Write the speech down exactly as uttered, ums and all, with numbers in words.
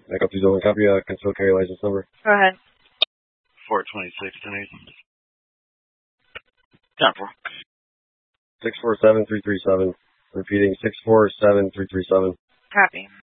Echo two zero one, copy, uh, concealed carry license number. Go ahead. four twenty-six, ten eight. ten four. six four seven three three seven. Repeating, six four seven three three seven. Copy.